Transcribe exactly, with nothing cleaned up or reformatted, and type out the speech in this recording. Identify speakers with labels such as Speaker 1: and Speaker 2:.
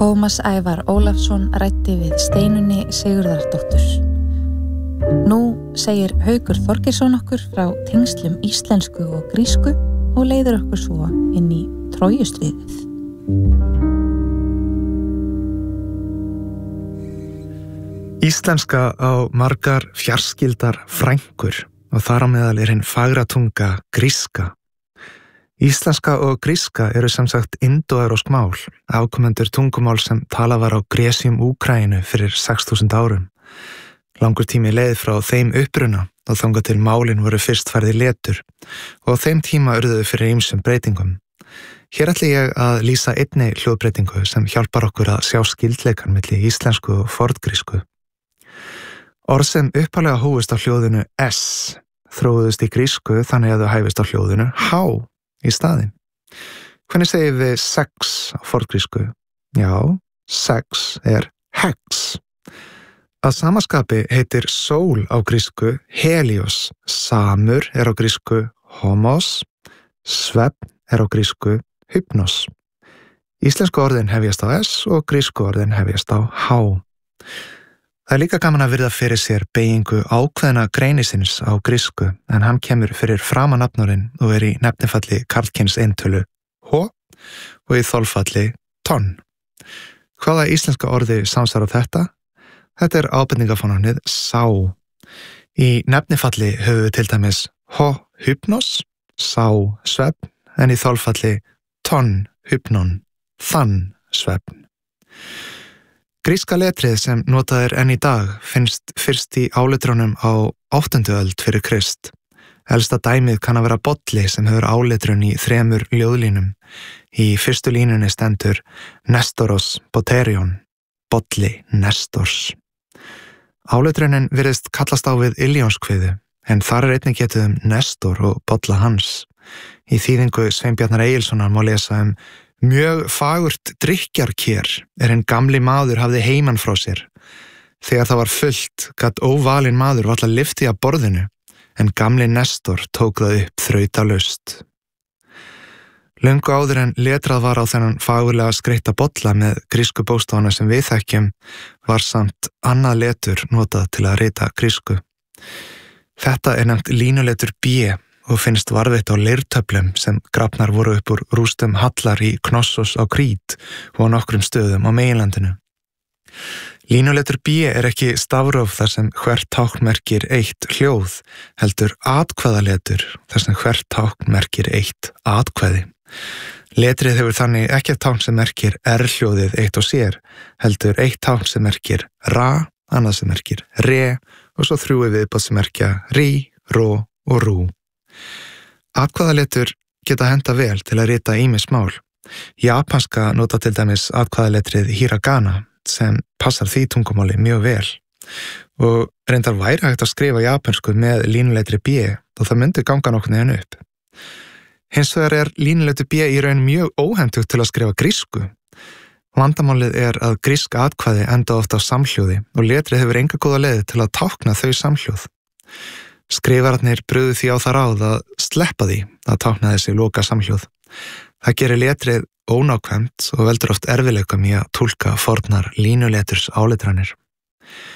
Speaker 1: Tómas Ævar Ólafsson ræddi við Steinunni Sigurðardóttur. Nú segir Haukur Þorgeirsson okkur frá tengslum íslensku og grísku og leiðir okkur svo inn í Trójustríðið.
Speaker 2: Íslenska á margar fjarskildar frænkur og þar á meðal er hinn fagra tunga gríska. Íslenska og gríska eru sem sagt indóevrópsk mál, afkomendur tungumál sem talað var á Gresjum Úkraínu fyrir sex þúsund árum. Langur tími leið frá þeim uppruna og þangað til málin voru fyrst færð í letur og á þeim tíma urðuðu fyrir ýmsum breytingum. Hér ætli ég að lýsa einni hljóðbreytingu sem hjálpar okkur að sjá skyldleikan milli íslensku og forngrísku. Orð sem upphaflega hófust á hljóðinu S þróuðust í grísku þannig að þau hæfist á hljóðinu H í staðinn. Hvernig segjum við sex á forngrísku? Já, sex er hex. Að samaskapi heitir sól á grísku Helios, samur er á grísku homos, svefn er á grísku hypnos. Íslensku orðin hefjast á S og grísku orðin hefjast á H. Það er líka gaman að virða fyrir sér beygingu ákveðna greinisins á grísku en hann kemur fyrir framanafnorinn og er í nefnifalli karlkyns eintölu H og í þolfalli ton. Hvaða íslenska orði samsvarar þetta? Þetta er ábendingafónarnið sá. Í nefnifalli höfum við til dæmis H hypnos, sá svefn en í þolfalli ton hypnon, þann svefn. Gríska letrið sem notað er enn í dag finnst fyrst í áletrunum á áttundu öld fyrir Krist. Elsta dæmið kann að vera bolli sem hefur áletrun í þremur ljóðlínum. Í fyrstu línunni stendur Nestoros Boterion, bolli Nestors. Áletrunin virðist kallast á við Iljónskviðu, en þar er einnig getið um Nestor og bolla hans. Í þýðingu Sveinbjarnar Egilssonar má lesa um mjög fagurt drykkjarkér er hinn gamli maður hafði heiman frá sér. Þegar það var fullt, gat óvalinn maður varla lyfti að borðinu, en gamli Nestor tók það upp þrautalaust. Löngu áður en letrað var á þennan fagurlega skreytta bolla með grísku bókstafana sem við þekkjum, var samt annað letur notað til að rita grísku. Þetta er nefnt línuletur B og finnst varðveitt á leirtöflum sem grafnar voru upp úr rústum hallar í Knossos á Krít og á nokkrum stöðum á meginlandinu. Línuletur B er ekki stafróf þar sem hvert tákn merkir eitt hljóð, heldur atkvæðaletur þar sem hvert tákn merkir eitt atkvæði. Letrið hefur þannig ekki tákn sem merkir R-hljóðið eitt og sér, heldur eitt tákn sem merkir ra, annað sem merkir re og svo þrjú viðbót sem merkja rí, ró og rú. Atkvæðaletur geta henta vel til að rita ýmis mál. Japanska nota til dæmis atkvæðaletrið hiragana sem passar því tungumáli mjög vel. Og reyndar væri hægt að skrifa japansku með línuletri B og það myndi ganga nokkurn veginn upp. Hins vegar er línuletri B í raun mjög óhentugt til að skrifa grísku. Vandamálið er að grísk atkvæði enda oft á samhljóði og letrið hefur enga góða leið til að tákna þau samhljóð. Skrifararnir brugðu því á það ráð að sleppa því að tákna þessi loka samhljóð. Það gerir letrið ónákvæmt og veldur oft erfiðleikum í að túlka fornar línuleturs áletranir.